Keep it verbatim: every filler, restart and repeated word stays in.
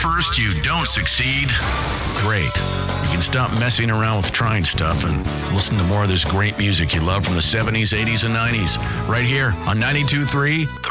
first you don't succeed, great. You can stop messing around with trying stuff and listen to more of this great music you love from the seventies, eighties, and nineties right here on ninety-two point three